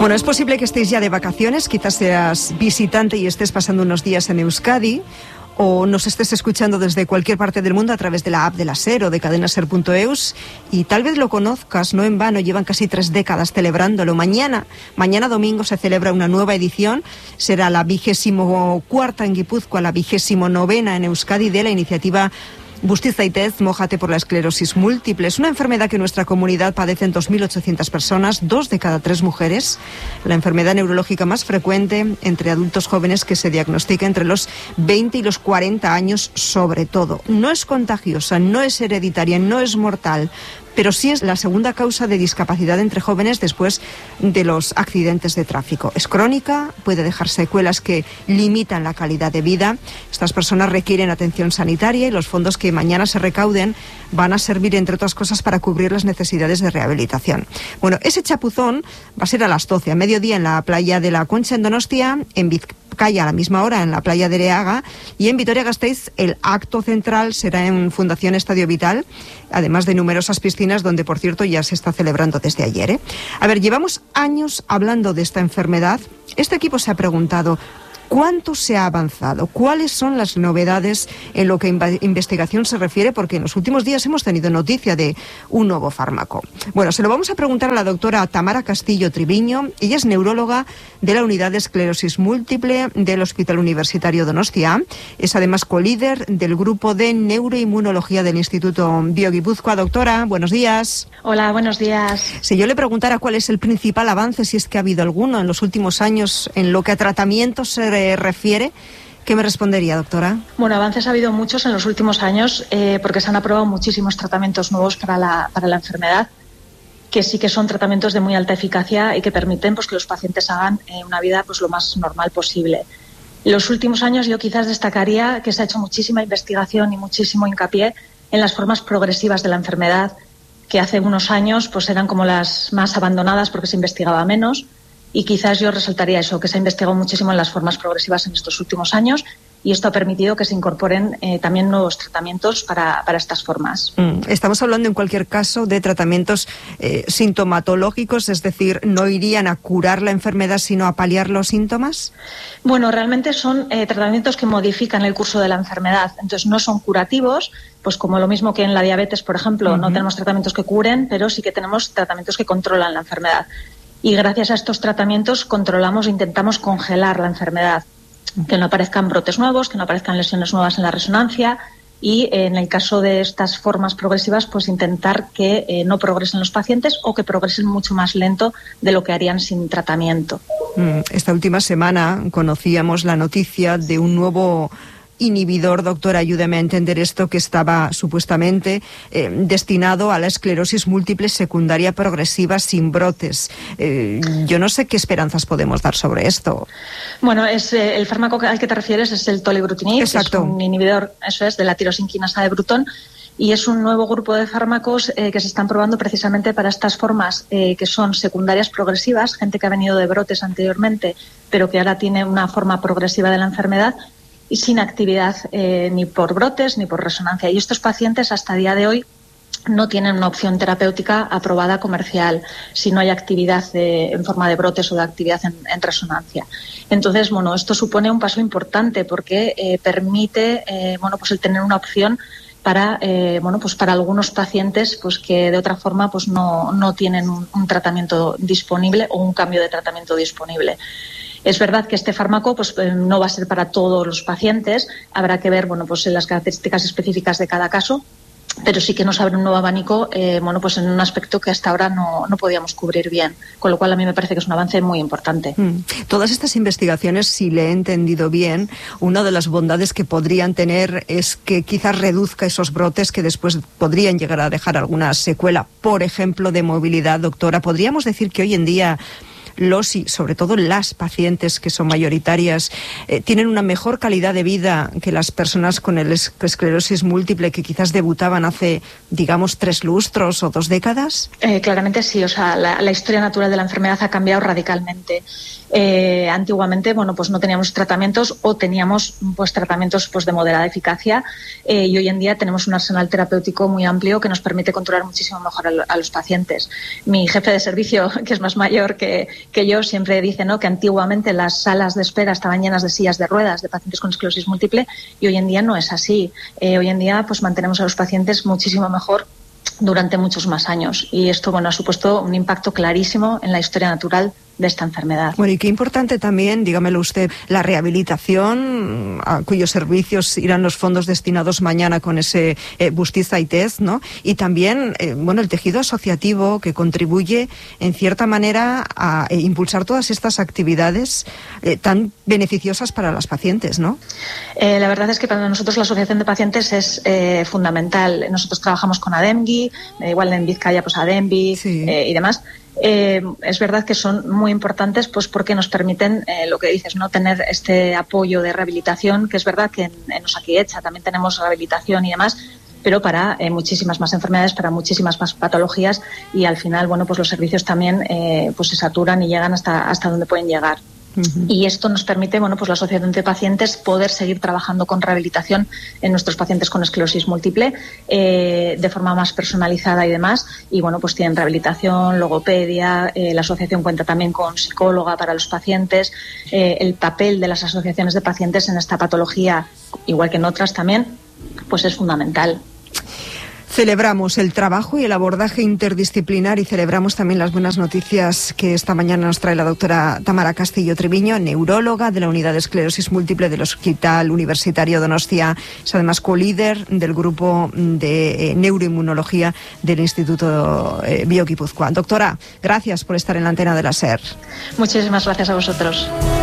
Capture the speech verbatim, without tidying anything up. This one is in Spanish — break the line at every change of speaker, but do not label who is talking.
Bueno, es posible que estéis ya de vacaciones, quizás seas visitante y estés pasando unos días en Euskadi, o nos estés escuchando desde cualquier parte del mundo a través de la app de la SER o de cadenaser punto eus, y tal vez lo conozcas, no en vano, llevan casi tres décadas celebrándolo. Mañana, mañana domingo se celebra una nueva edición, será la vigésimo cuarta en Guipúzcoa, la vigésimo novena en Euskadi de la iniciativa Busti Zaitez, mójate por la esclerosis múltiple. Es una enfermedad que en nuestra comunidad padecen dos mil ochocientas personas, dos de cada tres mujeres. La enfermedad neurológica más frecuente entre adultos jóvenes que se diagnostica entre los veinte y los cuarenta años sobre todo. No es contagiosa, no es hereditaria, no es mortal, pero sí es la segunda causa de discapacidad entre jóvenes después de los accidentes de tráfico. Es crónica, puede dejar secuelas que limitan la calidad de vida. Estas personas requieren atención sanitaria y los fondos que mañana se recauden van a servir, entre otras cosas, para cubrir las necesidades de rehabilitación. Bueno, ese chapuzón va a ser a las doce, a mediodía, en la playa de la Concha en Donostia, en Vizcaya a la misma hora en la playa de Ereaga, y en Vitoria-Gasteiz el acto central será en Fundación Estadio Vital, además de numerosas piscinas donde, por cierto, ya se está celebrando desde ayer, ¿eh? A ver, llevamos años hablando de esta enfermedad. Este equipo se ha preguntado: ¿cuánto se ha avanzado? ¿Cuáles son las novedades en lo que a investigación se refiere? Porque en los últimos días hemos tenido noticia de un nuevo fármaco. Bueno, se lo vamos a preguntar a la doctora Tamara Castillo Triviño. Ella es neuróloga de la Unidad de Esclerosis Múltiple del Hospital Universitario Donostia. Es además colíder del Grupo de Neuroinmunología del Instituto Bioguipúzcoa. Doctora, buenos días.
Hola, buenos días.
Si yo le preguntara cuál es el principal avance, si es que ha habido alguno en los últimos años en lo que a tratamientos se refiere, ¿qué me respondería, doctora?
Bueno, avances ha habido muchos en los últimos años eh, porque se han aprobado muchísimos tratamientos nuevos para la, para la enfermedad, que sí que son tratamientos de muy alta eficacia y que permiten pues, que los pacientes hagan eh, una vida pues, lo más normal posible. En los últimos años yo quizás destacaría que se ha hecho muchísima investigación y muchísimo hincapié en las formas progresivas de la enfermedad, que hace unos años pues, eran como las más abandonadas porque se investigaba menos. Y quizás yo resaltaría eso, que se ha investigado muchísimo en las formas progresivas en estos últimos años, y esto ha permitido que se incorporen eh, también nuevos tratamientos para, para estas formas.
Mm, estamos hablando en cualquier caso de tratamientos eh, sintomatológicos, es decir, ¿no irían a curar la enfermedad sino a paliar los síntomas?
Bueno, realmente son eh, tratamientos que modifican el curso de la enfermedad, entonces no son curativos, pues como lo mismo que en la diabetes, por ejemplo, uh-huh. No tenemos tratamientos que curen, pero sí que tenemos tratamientos que controlan la enfermedad. Y gracias a estos tratamientos controlamos e intentamos congelar la enfermedad, que no aparezcan brotes nuevos, que no aparezcan lesiones nuevas en la resonancia, y eh, en el caso de estas formas progresivas, pues intentar que eh, no progresen los pacientes o que progresen mucho más lento de lo que harían sin tratamiento.
Esta última semana conocíamos la noticia de un nuevo inhibidor, doctora, ayúdame a entender esto, que estaba supuestamente eh, destinado a la esclerosis múltiple secundaria progresiva sin brotes. Eh, yo no sé qué esperanzas podemos dar sobre esto.
Bueno, es eh, el fármaco al que te refieres es el tolebrutinib, que es un inhibidor, eso es, de la tirosinquinasa de Bruton, y es un nuevo grupo de fármacos eh, que se están probando precisamente para estas formas eh, que son secundarias progresivas, gente que ha venido de brotes anteriormente, pero que ahora tiene una forma progresiva de la enfermedad, y sin actividad eh, ni por brotes ni por resonancia. Y estos pacientes hasta el día de hoy no tienen una opción terapéutica aprobada comercial si no hay actividad de, en forma de brotes o de actividad en, en resonancia. Entonces, bueno, esto supone un paso importante porque eh, permite eh, bueno, pues el tener una opción para eh, bueno, pues para algunos pacientes pues que de otra forma pues no, no tienen un, un tratamiento disponible o un cambio de tratamiento disponible. Es verdad que este fármaco pues, no va a ser para todos los pacientes, habrá que ver bueno, pues, las características específicas de cada caso, pero sí que nos abre un nuevo abanico eh, bueno, pues en un aspecto que hasta ahora no, no podíamos cubrir bien, con lo cual a mí me parece que es un avance muy importante.
Mm. Todas estas investigaciones, si le he entendido bien, una de las bondades que podrían tener es que quizás reduzca esos brotes que después podrían llegar a dejar alguna secuela, por ejemplo, de movilidad. Doctora, ¿podríamos decir que hoy en día los y sobre todo las pacientes que son mayoritarias eh, tienen una mejor calidad de vida que las personas con el es- esclerosis múltiple que quizás debutaban hace, digamos, tres lustros o dos décadas?
Eh, claramente sí, o sea, la, la historia natural de la enfermedad ha cambiado radicalmente. Eh, antiguamente, bueno, pues no teníamos tratamientos o teníamos pues tratamientos pues de moderada eficacia eh, y hoy en día tenemos un arsenal terapéutico muy amplio que nos permite controlar muchísimo mejor a, lo, a los pacientes. Mi jefe de servicio, que es más mayor que, que yo siempre dice, ¿no?, que antiguamente las salas de espera estaban llenas de sillas de ruedas de pacientes con esclerosis múltiple y hoy en día no es así. Eh, hoy en día pues mantenemos a los pacientes muchísimo mejor durante muchos más años y esto, bueno, ha supuesto un impacto clarísimo en la historia natural de esta enfermedad.
Bueno, y qué importante también, dígamelo usted, la rehabilitación, a cuyos servicios irán los fondos destinados mañana con ese eh, Bustiza y Tez, ¿no? Y también, eh, bueno, el tejido asociativo que contribuye, en cierta manera, a eh, impulsar todas estas actividades eh, tan beneficiosas para las pacientes, ¿no?
Eh, la verdad es que para nosotros la asociación de pacientes es eh, fundamental. Nosotros trabajamos con ADEMGI, eh, igual en Vizcaya, pues ADEMBI sí. eh, y demás. Eh, es verdad que son muy importantes pues porque nos permiten eh, lo que dices, no tener este apoyo de rehabilitación, que es verdad que en, en Osakidetza también tenemos rehabilitación y demás, pero para eh, muchísimas más enfermedades, para muchísimas más patologías y al final, bueno, pues los servicios también eh, pues se saturan y llegan hasta, hasta donde pueden llegar. Uh-huh. Y esto nos permite, bueno, pues la asociación de pacientes poder seguir trabajando con rehabilitación en nuestros pacientes con esclerosis múltiple eh, de forma más personalizada y demás. Y bueno, pues tienen rehabilitación, logopedia, eh, la asociación cuenta también con psicóloga para los pacientes. Eh, el papel de las asociaciones de pacientes en esta patología, igual que en otras también, pues es fundamental.
Celebramos el trabajo y el abordaje interdisciplinar y celebramos también las buenas noticias que esta mañana nos trae la doctora Tamara Castillo Triviño, neuróloga de la Unidad de Esclerosis Múltiple del Hospital Universitario Donostia. Es además co-líder del grupo de eh, neuroinmunología del Instituto eh, Bio Guipúzcoa. Doctora, gracias por estar en la antena de la SER.
Muchísimas gracias a vosotros.